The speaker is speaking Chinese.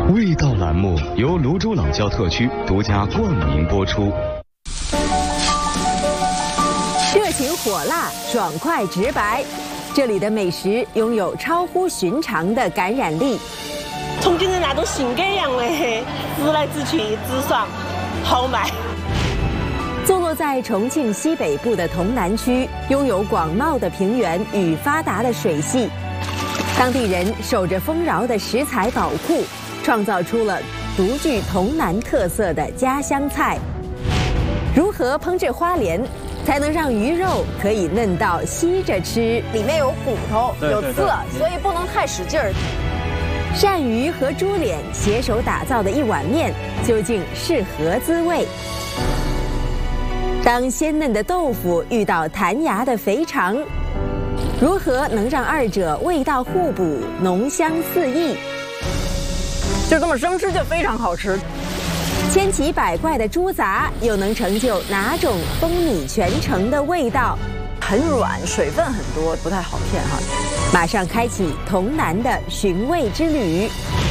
味道栏目由泸州老窖特区独家冠名播出。 热情火辣，爽快直白，这里的美食拥有超乎寻常的感染力。 重庆人那都性格一样嘞，直来直去，直爽，好卖。 坐落在重庆西北部的潼南区，拥有广袤的平原与发达的水系，当地人守着丰饶的食材宝库，创造出了独具潼南特色的家乡菜。如何烹制花鲢，才能让鱼肉可以嫩到吸着吃？ 里面有骨头，有刺，所以不能太使劲儿。 鳝鱼和猪脸携手打造的一碗面，究竟是何滋味？当鲜嫩的豆腐遇到弹牙的肥肠，如何能让二者味道互补、浓香四溢？ 就这么生吃就非常好吃。 千奇百怪的猪杂又能成就哪种风靡全城的味道？ 很软，水分很多，不太好骗哈。 马上开启潼南的寻味之旅。